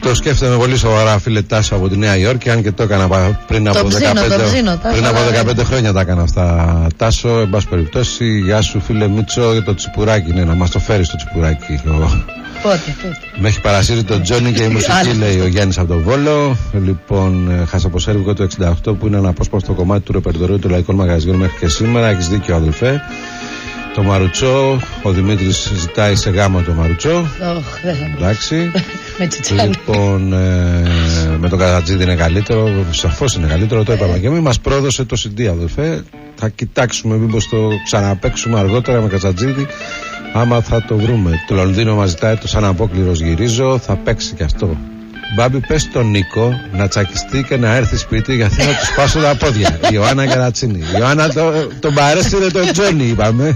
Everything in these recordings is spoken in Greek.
Το σκέφτομαι πολύ σοβαρά, φίλε Τάσο, από τη Νέα Υόρκη. Αν και το έκανα πριν από 15 χρόνια, τα έκανα αυτά. Τάσο, εν πάση περιπτώσει, γεια σου, φίλε Μίτσο, το τσιπουράκι. Ναι, να μας το φέρεις το τσιπουράκι. Πότε. Με έχει παρασύρει τον Τζόνι και η μουσική, λέει ο Γιάννης από τον Βόλο. Λοιπόν, Χασαποσέρβικο το 68, που είναι ένα απόσπαστο κομμάτι του ρεπερτορίου του Λαϊκών Μαγαζιών μέχρι και σήμερα. Έχεις δίκιο, αδελφέ. Το Μαρουτσό, ο Δημήτρης ζητάει σε γάμο το Μαρουτσό. Εντάξει. Λοιπόν, με τον Καζατζίδη είναι καλύτερο. Σαφώς είναι καλύτερο, το είπαμε και εμείς. Μας πρόδωσε το CD, αδελφέ. Θα κοιτάξουμε μήπως το ξαναπαίξουμε αργότερα με Καζατζίδη, άμα θα το βρούμε. Το Λονδίνο μας ζητάει το Σαν Απόκληρος γυρίζω. Θα παίξει και αυτό. Μπάμπη, πες στον Νίκο να τσακιστεί και να έρθει σπίτι, γιατί θα του σπάσω τα πόδια. Η Ιωάννα Καρατσίνη. Η Ιωάννα τον παρέστηρε τον Τζόνι, είπαμε.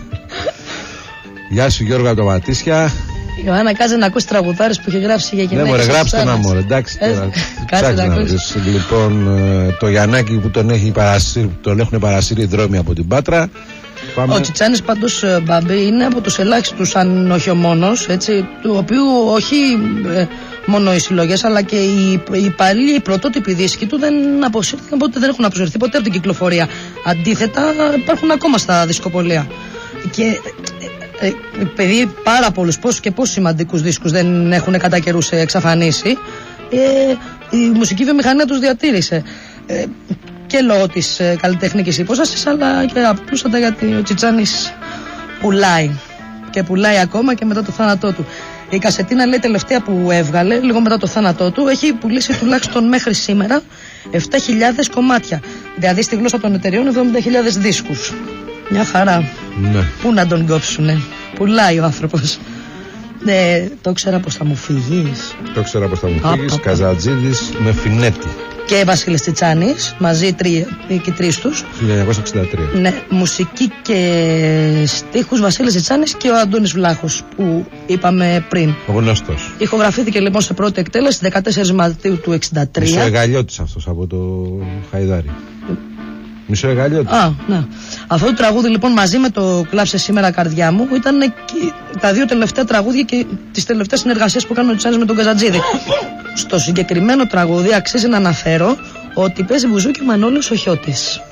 Γεια σου, Γιώργο, από το Ματήσια. Η Ιωάννα κάτσε να ακούσει τραγουδάρες που έχει γράψει για γυναίκες. Ναι, μωρέ, γράψτε ένα μωρέ. Εντάξει, τώρα. Κάτσε να ακούσει. Λοιπόν, το Γιαννάκι που τον έχουν παρασύρει δρόμοι από την Πάτρα. Πάμε. Ο Τσιτσάνης πάντως, Μπάμπη, είναι από τους ελάχιστους, αν όχι ο μόνος, έτσι, του οποίου όχι μόνο οι συλλογές, αλλά και οι παλιοί, οι πρωτότυποι δίσκοι του δεν αποσύρθηκαν ποτέ, δεν έχουν αποσυρθεί ποτέ από την κυκλοφορία. Αντίθετα, υπάρχουν ακόμα στα δισκοπολία. Και επειδή πάρα πολλούς, πόσους και πόσους σημαντικούς δίσκους δεν έχουν κατά καιρούς εξαφανίσει, η μουσική βιομηχανία τους διατήρησε. Και λόγω της καλλιτεχνικής υπόστασης, αλλά και απλούστατα γιατί ο Τσιτσάνης πουλάει. Και πουλάει ακόμα και μετά το θάνατό του. Η κασετίνα, λέει, τελευταία που έβγαλε, λίγο μετά το θάνατό του, έχει πουλήσει τουλάχιστον μέχρι σήμερα 7.000 κομμάτια. Δηλαδή στη γλώσσα των εταιριών 70.000 δίσκους. Μια χαρά. Ναι. Πού να τον κόψουνε. Πουλάει ο άνθρωπος. Το ήξερα πως θα μου φύγεις. Το ήξερα πως θα μου φύγεις. Καζατζίδης με Φινέτη. Και Βασίλης Τσιτσάνης, μαζί και τρεις τους. 1963. Ναι, μουσική και στίχους Βασίλης Τσιτσάνης και ο Αντώνης Βλάχος που είπαμε πριν. Ο γνωστός. Ηχογραφήθηκε λοιπόν σε πρώτη εκτέλεση 14 Μαρτίου του 1963. Μισοεγαλιώτης αυτός από το Χαϊδάρι. Μισοεγαλιώτης. Ναι. Αυτό το τραγούδι λοιπόν μαζί με το Κλάψε σήμερα καρδιά μου ήταν και τα δύο τελευταία τραγούδια και τις τελευταίες συνεργασίες που έκανε ο Τσιτσάνης με τον Καζατζίδη. Στο συγκεκριμένο τραγούδι αξίζει να αναφέρω ότι παίζει μπουζούκι ο Μανώλης ο Χιώτης.